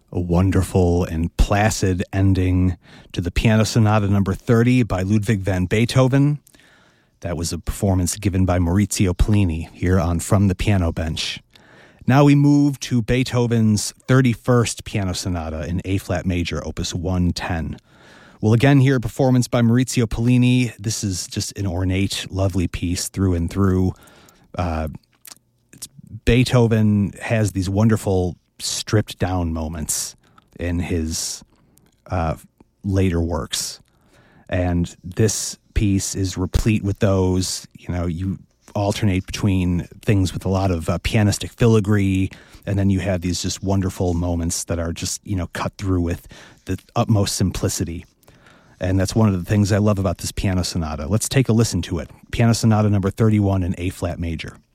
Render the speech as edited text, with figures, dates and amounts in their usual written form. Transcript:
A wonderful and placid ending to the Piano Sonata number 30 by Ludwig van Beethoven. That was a performance given by Maurizio Pollini here on From the Piano Bench. Now we move to Beethoven's 31st Piano Sonata in A-flat major, opus 110. We'll again hear a performance by Maurizio Pollini. This is just an ornate, lovely piece through and through. Beethoven has these wonderful stripped down moments in his later works. And this piece is replete with those. You know, you alternate between things with a lot of pianistic filigree, and then you have these just wonderful moments that are just, you know, cut through with the utmost simplicity. And that's one of the things I love about this piano sonata. Let's take a listen to it. Piano Sonata number 31 in A-flat major.